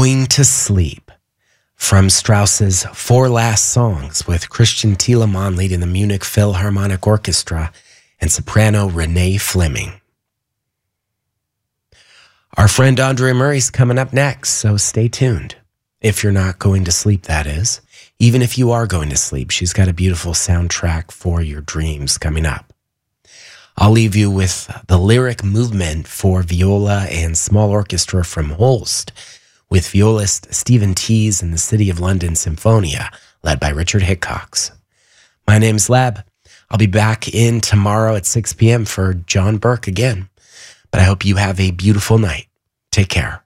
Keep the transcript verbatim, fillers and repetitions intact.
Going to Sleep from Strauss's Four Last Songs, with Christian Thielemann leading the Munich Philharmonic Orchestra and soprano Renee Fleming. Our friend Andre Murray's coming up next, so stay tuned. If you're not going to sleep, that is. Even if you are going to sleep, she's got a beautiful soundtrack for your dreams coming up. I'll leave you with the lyric movement for viola and small orchestra from Holst, with violist Stephen Tees and the City of London Symphonia, led by Richard Hickox. My name's Leb. I'll be back in tomorrow at six p.m. for John Burke again. But I hope you have a beautiful night. Take care.